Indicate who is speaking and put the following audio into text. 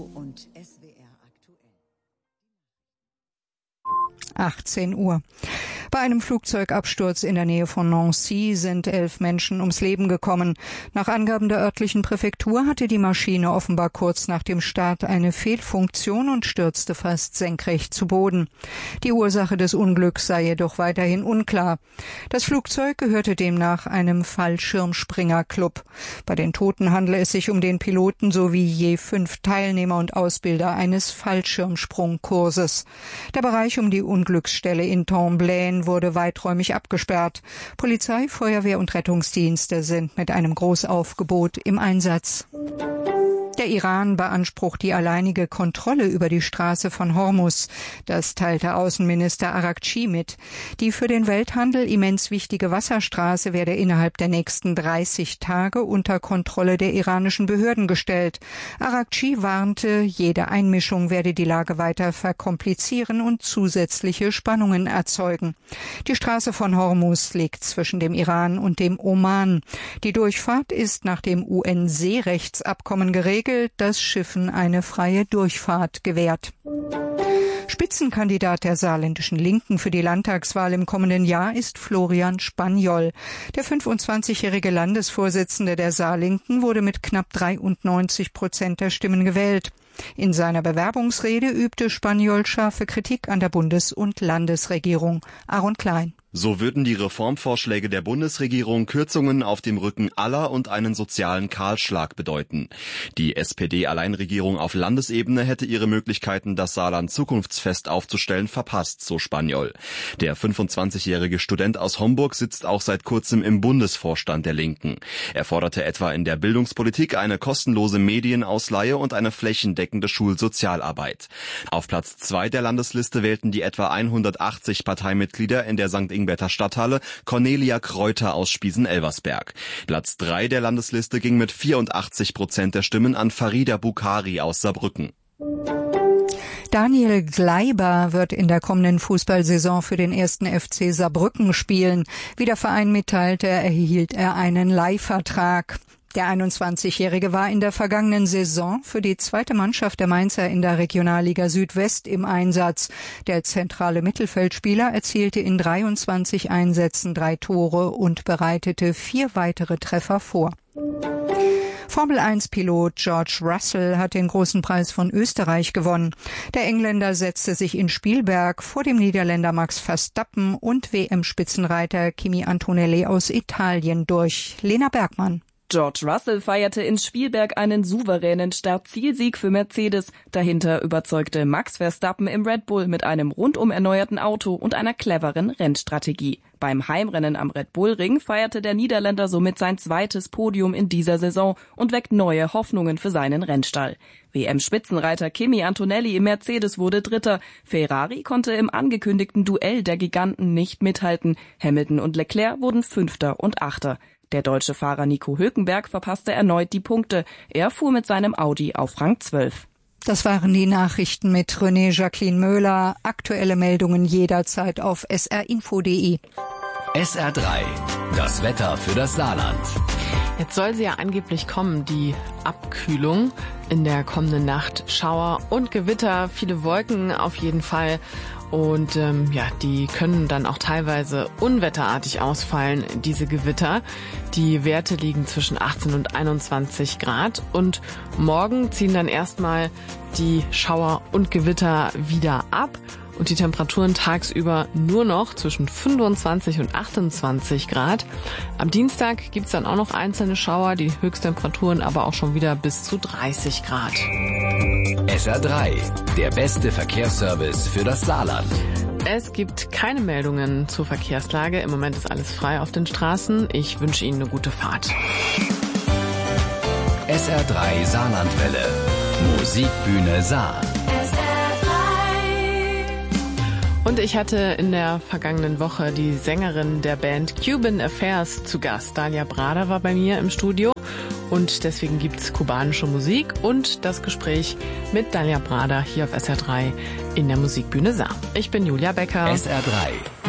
Speaker 1: und SWR aktuell.
Speaker 2: 18 Uhr. Bei einem Flugzeugabsturz in der Nähe von Nancy sind 11 Menschen ums Leben gekommen. Nach Angaben der örtlichen Präfektur hatte die Maschine offenbar kurz nach dem Start eine Fehlfunktion und stürzte fast senkrecht zu Boden. Die Ursache des Unglücks sei jedoch weiterhin unklar. Das Flugzeug gehörte demnach einem Fallschirmspringerclub. Bei den Toten handle es sich um den Piloten sowie je 5 Teilnehmer und Ausbilder eines Fallschirmsprungkurses. Der Bereich um die Unglücksstelle in Tomblaine wurde weiträumig abgesperrt. Polizei, Feuerwehr und Rettungsdienste sind mit einem Großaufgebot im Einsatz. Der Iran beansprucht die alleinige Kontrolle über die Straße von Hormuz. Das teilte Außenminister Araghchi mit. Die für den Welthandel immens wichtige Wasserstraße werde innerhalb der nächsten 30 Tage unter Kontrolle der iranischen Behörden gestellt. Araghchi warnte, jede Einmischung werde die Lage weiter verkomplizieren und zusätzliche Spannungen erzeugen. Die Straße von Hormuz liegt zwischen dem Iran und dem Oman. Die Durchfahrt ist nach dem UN-Seerechtsabkommen geregelt, das Schiffen eine freie Durchfahrt gewährt. Spitzenkandidat der saarländischen Linken für die Landtagswahl im kommenden Jahr ist Florian Spanjol. Der 25-jährige Landesvorsitzende der Saarlinken wurde mit knapp 93% der Stimmen gewählt. In seiner Bewerbungsrede übte Spanjol scharfe Kritik an der Bundes- und Landesregierung. Aaron Klein.
Speaker 3: So würden die Reformvorschläge der Bundesregierung Kürzungen auf dem Rücken aller und einen sozialen Kahlschlag bedeuten. Die SPD-Alleinregierung auf Landesebene hätte ihre Möglichkeiten, das Saarland zukunftsfest aufzustellen, verpasst, so Spanjol. Der 25-jährige Student aus Homburg sitzt auch seit kurzem im Bundesvorstand der Linken. Er forderte etwa in der Bildungspolitik eine kostenlose Medienausleihe und eine flächendeckende Schulsozialarbeit. Auf Platz 2 der Landesliste wählten die etwa 180 Parteimitglieder in der St. Ingberter Stadthalle Cornelia Kreuter aus Spiesen-Elversberg. Platz 3 der Landesliste ging mit 84% der Stimmen an Farida Bukhari aus Saarbrücken.
Speaker 2: Daniel Gleiber wird in der kommenden Fußballsaison für den 1. FC Saarbrücken spielen. Wie der Verein mitteilte, erhielt er einen Leihvertrag. Der 21-Jährige war in der vergangenen Saison für die zweite Mannschaft der Mainzer in der Regionalliga Südwest im Einsatz. Der zentrale Mittelfeldspieler erzielte in 23 Einsätzen 3 Tore und bereitete 4 weitere Treffer vor. Formel-1-Pilot George Russell hat den großen Preis von Österreich gewonnen. Der Engländer setzte sich in Spielberg vor dem Niederländer Max Verstappen und WM-Spitzenreiter Kimi Antonelli aus Italien durch. Lena Bergmann.
Speaker 4: George Russell feierte in Spielberg einen souveränen Start-Zielsieg für Mercedes. Dahinter überzeugte Max Verstappen im Red Bull mit einem rundum erneuerten Auto und einer cleveren Rennstrategie. Beim Heimrennen am Red Bull Ring feierte der Niederländer somit sein zweites Podium in dieser Saison und weckt neue Hoffnungen für seinen Rennstall. WM-Spitzenreiter Kimi Antonelli im Mercedes wurde Dritter. Ferrari konnte im angekündigten Duell der Giganten nicht mithalten. Hamilton und Leclerc wurden Fünfter und Achter. Der deutsche Fahrer Nico Hülkenberg verpasste erneut die Punkte. Er fuhr mit seinem Audi auf Rang 12.
Speaker 2: Das waren die Nachrichten mit René Jacqueline Möhler. Aktuelle Meldungen jederzeit auf srinfo.de.
Speaker 5: SR3, das Wetter für das Saarland.
Speaker 6: Jetzt soll sie ja angeblich kommen, die Abkühlung in der kommenden Nacht. Schauer und Gewitter, viele Wolken auf jeden Fall. Und die können dann auch teilweise unwetterartig ausfallen, diese Gewitter. Die Werte liegen zwischen 18 und 21 Grad. Und morgen ziehen dann erstmal die Schauer und Gewitter wieder ab. Und die Temperaturen tagsüber nur noch zwischen 25 und 28 Grad. Am Dienstag gibt's dann auch noch einzelne Schauer, die Höchsttemperaturen aber auch schon wieder bis zu 30 Grad.
Speaker 5: SR3, der beste Verkehrsservice für das Saarland.
Speaker 6: Es gibt keine Meldungen zur Verkehrslage. Im Moment ist alles frei auf den Straßen. Ich wünsche Ihnen eine gute Fahrt.
Speaker 5: SR3 Saarlandwelle. Musikbühne Saar.
Speaker 6: Und ich hatte in der vergangenen Woche die Sängerin der Band Cuban Affairs zu Gast. Dalia Brada war bei mir im Studio und deswegen gibt's kubanische Musik und das Gespräch mit Dalia Brada hier auf SR3 in der Musikbühne Saar. Ich bin Julia Becker.
Speaker 5: SR3